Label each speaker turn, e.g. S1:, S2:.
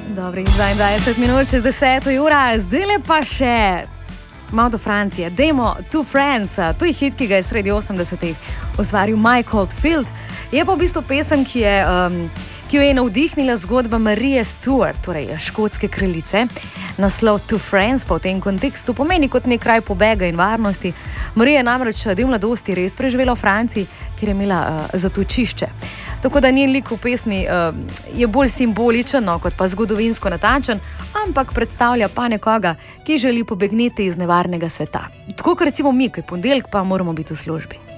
S1: Dobrih 22 minut čez 10 ura, zdaj pa še malo do Francije. Dajmo To Friends, to je hit, ki ga je sredi 80-ih ustvaril Mike Oldfield. Je pa v bistvu pesem, ki jo je navdihnila zgodba Marije Stuart, torej škotske kraljice. Naslov To Friends pa v tem kontekstu pomeni kot nek kraj pobega in varnosti. Marija je namreč del mladosti res preživela v Franciji, kjer je imela zatočišče. Tako da njen lik v pesmi je bolj simboličen, kot pa zgodovinsko natančen, ampak predstavlja pa nekoga, ki želi pobegniti iz nevarnega sveta. Tako kot recimo mi, ki ponedeljek pa moramo biti v službi.